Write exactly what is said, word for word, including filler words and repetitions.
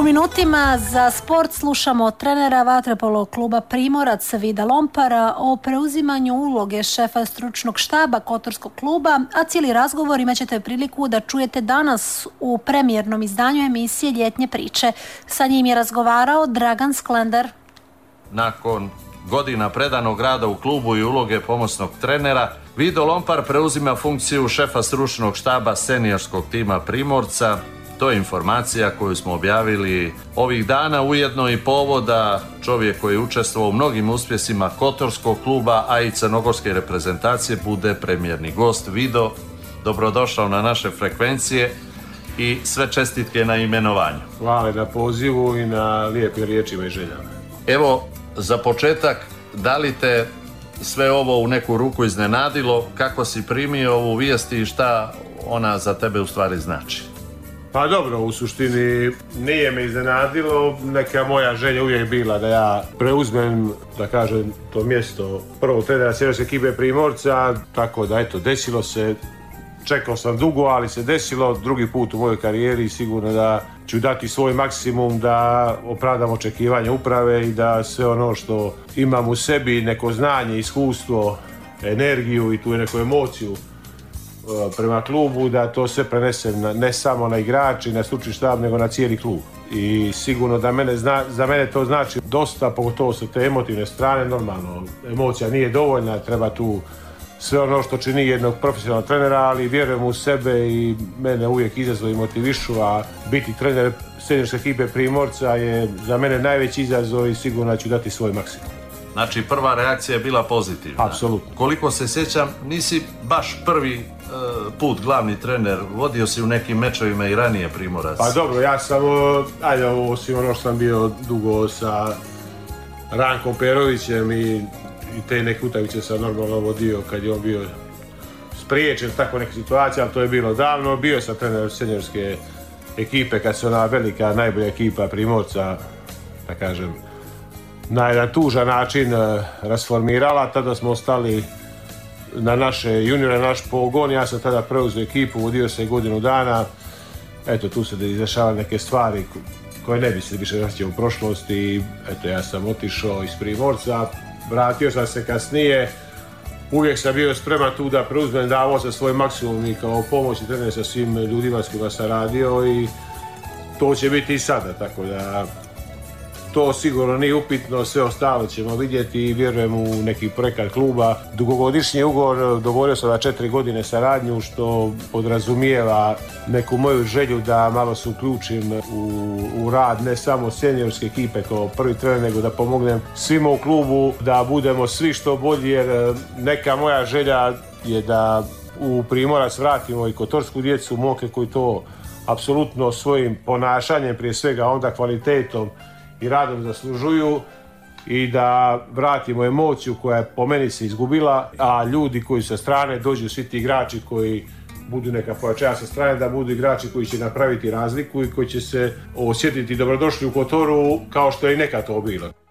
minutima za sport slušamo trenera vaterpolo kluba Primorac Vida Lompara o preuzimanju uloge šefa stručnog štaba Kotorskog kluba, a cijeli razgovor imat ćete priliku da čujete danas u premijernom izdanju emisije Ljetnje priče. Sa njim je razgovarao Dragan Sklender. Nakon godina predanog rada u klubu i uloge pomoćnog trenera, Vido Lompar preuzima funkciju šefa stručnog štaba seniorskog tima Primorca. To je informacija koju smo objavili ovih dana, ujedno i povoda čovjek koji je učestvovao u mnogim uspjesima Kotorskog kluba, a i crnogorske reprezentacije, bude premijerni gost. Vido, dobrodošao na naše frekvencije i sve čestitke na imenovanju. Hvala na pozivu i na lijepim riječima i željama. Evo, za početak, da li te sve ovo u neku ruku iznenadilo, kako si primio ovu vijest i šta ona za tebe u stvari znači? Pa dobro, u suštini nije me iznenadilo, neka moja želja uvijek bila da ja preuzmem, da kažem, to mjesto prvog trenera seniorske ekipe Primorca, tako da eto, desilo se, čekao sam dugo, ali se desilo, drugi put u mojoj karijeri, sigurno da ću dati svoj maksimum da opravdam očekivanje uprave i da sve ono što imam u sebi, neko znanje, iskustvo, energiju i tu neku emociju prema klubu, da to sve prenesem na, ne samo na igrači, na stručni štab, nego na cijeli klub. I sigurno da mene zna, za mene to znači dosta, pogotovo sa te emotivne strane. Normalno, emocija nije dovoljna, treba tu sve ono što čini jednog profesionalnog trenera, ali vjerujem u sebe i mene uvijek izazov i motivišu, a biti trener seniorske ekipe Primorca je za mene najveći izazov i sigurno ću dati svoj maksimum. Znači, prva reakcija je bila pozitivna. Apsolutno. Koliko se sjećam, nisi baš prvi e, put glavni trener, vodio si u nekim mečevima i ranije Primorac. Pa dobro, ja sam, ajde, osim ono što sam bio dugo sa Rankom Perovićem i, i te neke utakmice sam normalno vodio kad je on bio spriječen tako neke situacije, ali to je bilo davno. Bio sam trener seniorske ekipe kad se ona velika, najbolja ekipa Primorca, da kažem, na jedan tužan način rasformirala. Tada smo ostali na naše juniore, naš pogon. Ja sam tada preuzeo ekipu, vodio se godinu dana. Eto, tu se izdešavaju neke stvari koje ne bi se više vraćao u prošlosti. I eto, ja sam otišao iz Primorca, vratio sam se kasnije. Uvijek sam bio spreman tu da preuzmem, davao sam svoj maksimum i kao pomoć i trener sa svim ljudima s kojima sam radio i to će biti i sada, tako da to sigurno nije upitno, sve ostalo ćemo vidjeti i vjerujem u neki projekat kluba. Dugogodišnji ugovor, dogovorio sam na četiri godine saradnju, što podrazumijeva neku moju želju da malo se uključim u, u rad ne samo seniorske ekipe kao prvi trener, nego da pomognem svima u klubu da budemo svi što bolji, jer neka moja želja je da u Primorac vratimo i kotorsku djecu, momke koji to apsolutno svojim ponašanjem, prije svega onda kvalitetom i radom zaslužuju, i da vratimo emociju koja je po meni se izgubila, a ljudi koji sa strane dođu, svi ti igrači koji budu neka pojačanja sa strane, da budu igrači koji će napraviti razliku i koji će se osjetiti dobrodošli u Kotoru kao što je i nekad to bilo.